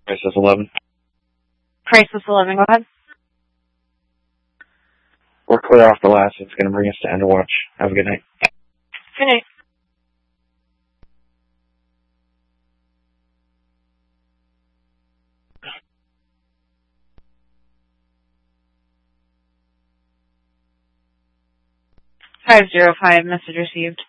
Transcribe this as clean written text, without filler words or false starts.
Crisis 11. Crisis 11, go ahead. We're clear off the last. It's going to bring us to end of watch. Have a good night. Good night. (505) message received.